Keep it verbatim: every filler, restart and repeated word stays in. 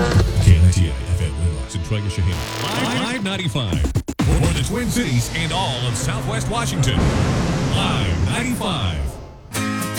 K N I T I F M Winlox and Trega Shaheen. Live ninety-five. For the Twin Cities and all of Southwest Washington. Live ninety-five.